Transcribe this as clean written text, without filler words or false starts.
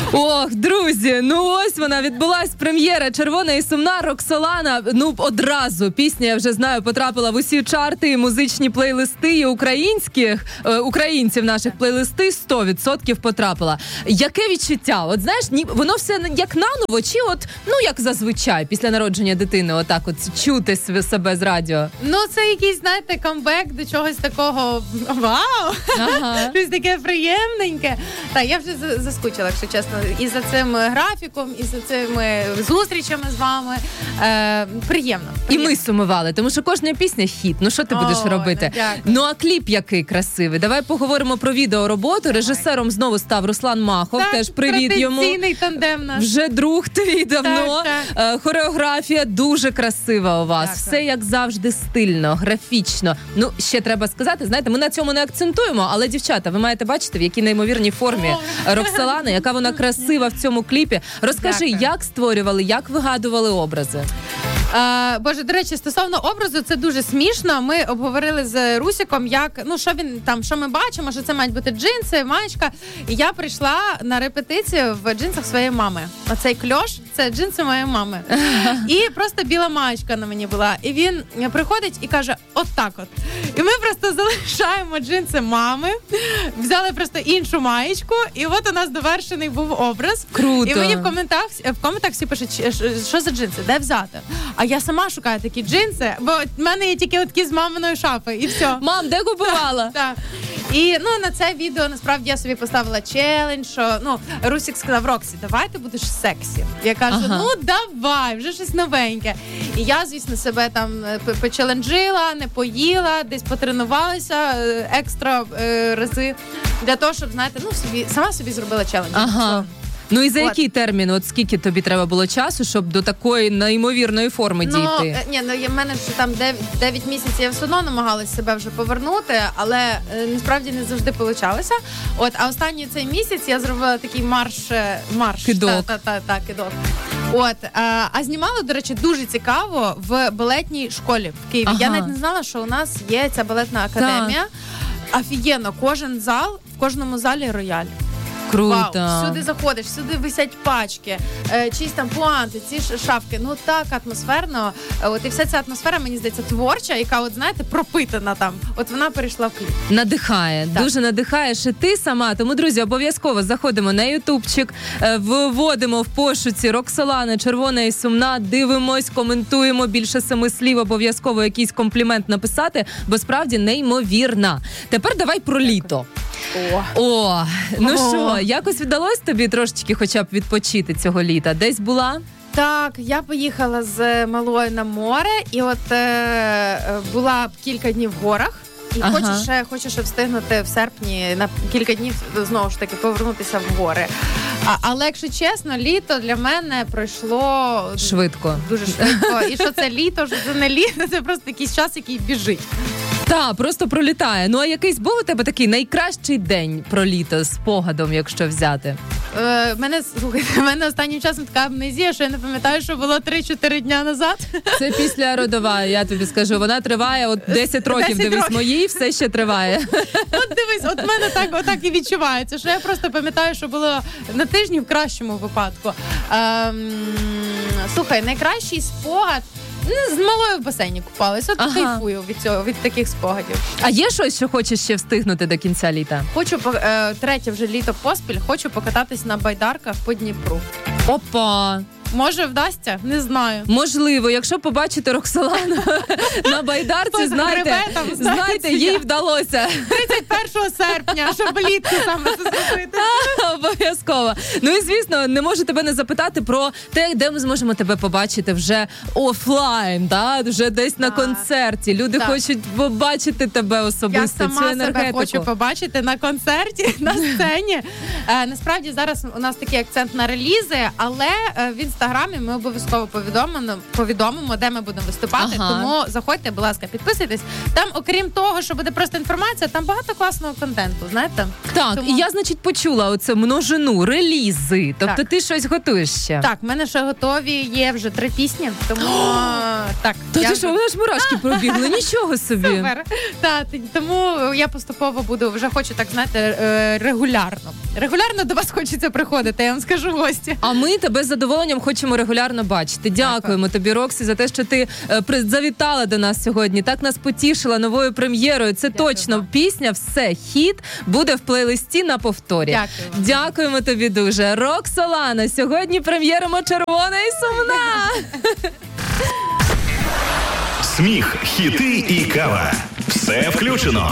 Ох, друзі, ну ось вона, відбулась прем'єра «Червона і сумна». Роксолана, ну одразу пісня, я вже знаю, потрапила в усі чарти і музичні плейлисти, і українців наших плейлисти 100% потрапила. Яке відчуття? От знаєш, воно все як наново, чи от, ну як зазвичай, після народження дитини, отак от чути себе з радіо? Ну це якийсь, знаєте, камбек до чогось такого, вау, щось таке приємненьке. Так, я вже заскучила, якщо чесно, і за цим графіком, і за цими зустрічами з вами. Приємно. І ми сумували, тому що кожна пісня хіт. Ну що ти будеш робити? Ну а кліп який красивий. Давай поговоримо про відеороботу. Режисером знову став Руслан Махов. Так, теж привіт йому. Традиційний тандем наш. Вже друг твій давно. Так. Хореографія дуже красива у вас. Так, все як завжди стильно, графічно. Ну, ще треба сказати, знаєте, ми на цьому не акцентуємо, але, дівчата, ви маєте бачити, в якій неймовірній формі Роксолана, яка вона красива в цьому кліпі. Розкажи, як створювали, як вигадували образи? Боже, до речі, стосовно образу, це дуже смішно. Ми обговорили з Русіком, як, ну, що він там, що ми бачимо, що це мають бути джинси, маєчка. І я прийшла на репетицію в джинсах своєї мами. Оцей кльош – це джинси моєї мами. І просто біла маєчка на мені була. І він приходить і каже, от так от. І ми просто залишаємо джинси мами, взяли просто іншу маєчку, і от у нас довершений був образ. Круто. І мені в коментах всі пишуть, що за джинси, де взяти? А я сама шукаю такі джинси, бо в мене є тільки такі з маминої шафи, і все. Мам, де купувала? Так. І, ну, на це відео, насправді, я собі поставила челендж, що, ну, Русік сказав, Роксі, давай ти будеш сексі. Я кажу, ну, давай, вже щось новеньке. І я, звісно, себе там почеленджила, не поїла, десь потренувалася екстра рази, для того, щоб, знаєте, ну, сама собі зробила челендж. Ну і за який термін, от скільки тобі треба було часу, щоб до такої неймовірної форми дійти? В мене вже там 9 місяців, я все одно намагалась себе вже повернути, але насправді не завжди получалося. От, а останній цей місяць я зробила такий марш. Кидок. Кидок. От, а знімала, до речі, дуже цікаво в балетній школі в Києві. Я навіть не знала, що у нас є ця балетна академія. Офігенно, кожен зал, в кожному залі рояль. Круто. Вау, всюди заходиш, всюди висять пачки, чиїсь там пуанти, ці шафки. Ну так атмосферно. От і вся ця атмосфера, мені здається, творча, яка, от знаєте, пропитана там. От вона перейшла в кліп. Надихає, так. Дуже надихаєш і ти сама. Тому, друзі, обов'язково заходимо на ютубчик, вводимо в пошуці Роксолана, «Червона і сумна», дивимось, коментуємо, більше 7 слів, обов'язково якийсь комплімент написати, бо справді неймовірна. Тепер давай про літо. Ну що, якось вдалося тобі трошечки хоча б відпочити цього літа? Десь була? Так, я поїхала з малою на море, і от була кілька днів в горах. І хочу ще встигнути в серпні на кілька днів знову ж таки повернутися в гори. Але, якщо чесно, літо для мене пройшло швидко. Дуже швидко. І що це літо, що це не літо, це просто якийсь час, який біжить. Так, просто пролітає. Ну, а якийсь був у тебе такий найкращий день про літо з спогадом, якщо взяти? Мене останнім часом така амнезія, що я не пам'ятаю, що було 3-4 дня назад. Це після родова, я тобі скажу. Вона триває, от 10 років, дивись, моїй, все ще триває. От дивись, от в мене так і відчувається, що я просто пам'ятаю, що було на тижні в кращому випадку. Слухай, найкращий спогад, з малою в басейні купалась, от кайфую від таких спогадів. А є щось, що хочеш ще встигнути до кінця літа? Хочу, третє вже літо поспіль, хочу покататись на байдарках по Дніпру. Опа! Може, вдасться? Не знаю. Можливо, якщо побачите Роксолану на байдарці, знайте, їй вдалося. 31 серпня, щоб влітку саме це зробити. Обов'язково. Ну і, звісно, не можу тебе не запитати про те, де ми зможемо тебе побачити вже офлайн, вже десь на концерті. Люди хочуть побачити тебе особисто, цю енергетику. Я сама себе хочу побачити на концерті, на сцені. Насправді, зараз у нас такий акцент на релізи, але в Інстаграмі ми обов'язково повідомимо, де ми будемо виступати. Тому заходьте, будь ласка, підписуйтесь. Там, окрім того, що буде просто інформація, там багато класного контенту, знаєте? Так, і я, значить, почула оце множину, релізи. Тобто ти щось готуєш ще? Так, в мене ще готові є вже 3 пісні, тому Так. То ти що, ви ж мурашки пробігли, нічого собі. Супер. Тому я поступово буду, вже хочу, так знаєте, регулярно. Регулярно до вас хочеться приходити, я вам скажу, гості. А ми тебе з задоволенням хочемо регулярно бачити. Дякуємо тобі, Роксі, за те, що ти завітала до нас сьогодні. Так нас потішила новою прем'єрою. Це точно пісня, все, хіт буде в плейлисті на повторі. Дякуємо тобі дуже. Роксолана, сьогодні прем'єримо «Червона і сумна». Сміх, хіти і кава. Все включено.